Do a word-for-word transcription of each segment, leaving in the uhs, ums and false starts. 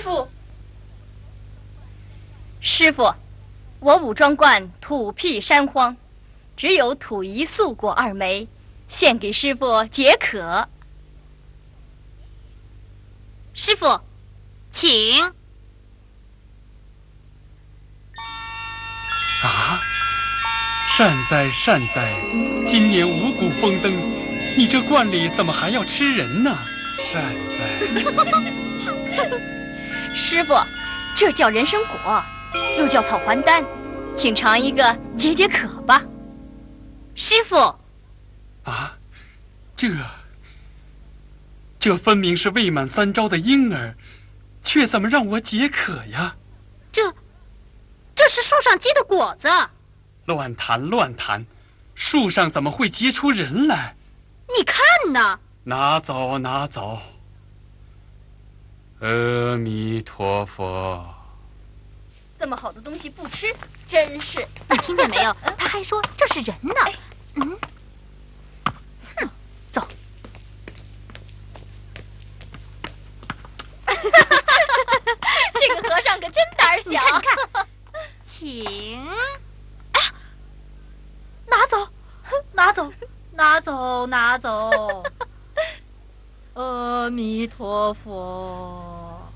傅，师傅，我武装观土僻山荒，只有土一素果二枚，献给师傅解渴。 师傅，请。 啊！善哉善哉，今年五谷丰登，你这罐里怎么还要吃人呢？善哉。 师傅，这叫人参果，又叫草还丹，请尝一个解解渴吧。 师傅， 啊，这这分明是未满三朝的婴儿，却怎么让我解渴呀？ 这这是树上结的果子。 乱谈乱谈，树上怎么会结出人来？ 你看呢？ 拿走拿走。阿弥陀佛。 这么好的东西不吃，真是…… 你听见没有？他还说这是人呢。嗯，哼，走。 这个和尚可真胆小。 你看，你看，请。哎呀，拿走，拿走，拿走，拿走。阿弥陀佛。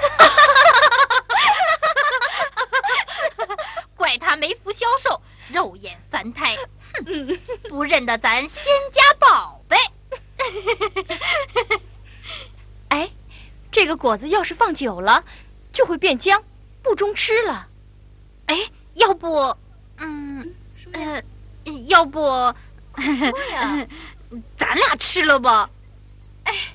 怪他没福消受，肉眼凡胎，哼，不认得咱仙家宝贝。 哎，这个果子要是放久了，就会变僵，不中吃了。 哎，要不，嗯，呃，要不，咱俩吃了吧？ 哎。